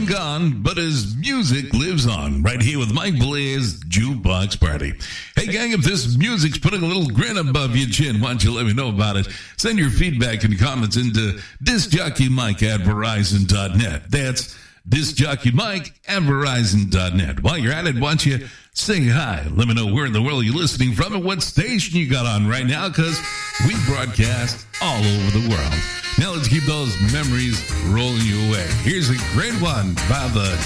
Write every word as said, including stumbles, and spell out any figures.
gone, but his music lives on. Right here with Mike Blair's Jukebox Party. Hey, gang, if this music's putting a little grin above your chin, why don't you let me know about it? Send your feedback and comments into discjockeymike at verizon dot net. That's discjockeymike at verizon dot net. While you're at it, why don't you say hi? Let me know where in the world you're listening from and what station you got on right now, because we broadcast all over the world. Now let's keep those memories rolling you away. Here's a great one by the